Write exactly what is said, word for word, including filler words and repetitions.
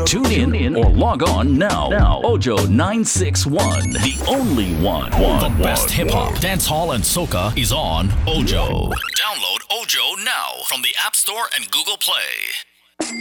Tune in or log on now. Now, Ojo nine six one, the only one. one The best one, hip hop, one. dance hall, and soca is on Ojo. Download Ojo now from the App Store and Google Play.